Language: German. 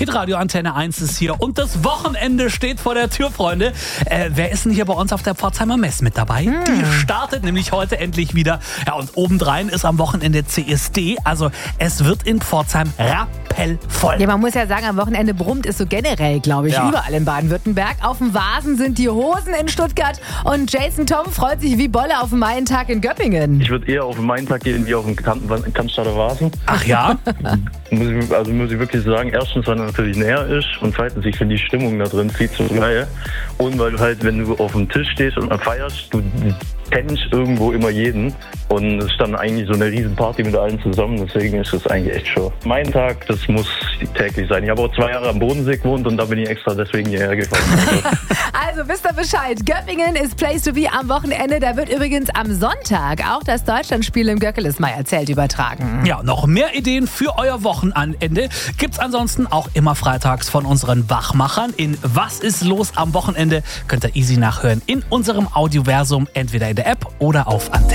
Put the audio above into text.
Hitradio Antenne 1 ist hier und das Wochenende steht vor der Tür, Freunde. Wer ist denn hier bei uns auf der Pforzheimer Mess mit dabei? Die startet nämlich heute endlich wieder. Ja, und obendrein ist am Wochenende CSD. Also es wird in Pforzheim rappelvoll. Ja, man muss ja sagen, am Wochenende brummt es so generell, glaube ich, überall in Baden-Württemberg. Auf dem Vasen sind die Hosen in Stuttgart und Jason Tom freut sich wie Bolle auf den Maientag in Göppingen. Ich würde eher auf den Maientag gehen wie auf den Cannstatter Vasen. Ach ja? muss ich wirklich sagen, erstens, weil er natürlich näher ist und zweitens, ich finde die Stimmung da drin viel zu geil. Und weil du halt, wenn du auf dem Tisch stehst und feierst, du kennst irgendwo immer jeden und es ist dann eigentlich so eine riesen Party mit allen zusammen, deswegen ist es eigentlich echt schon. Mein Tag, das muss täglich sein. Ich habe auch 2 Jahre am Bodensee gewohnt und da bin ich extra deswegen hierher gefahren. Also wisst ihr Bescheid, Göppingen ist Place to be am Wochenende. Da wird übrigens am Sonntag auch das Deutschlandspiel im Göckeles-Meyer-Zelt übertragen. Ja, noch mehr Ideen für euer Wochenende gibt's ansonsten auch immer freitags von unseren Wachmachern. In Was ist los am Wochenende könnt ihr easy nachhören in unserem Audioversum, entweder in der App oder auf Antenne.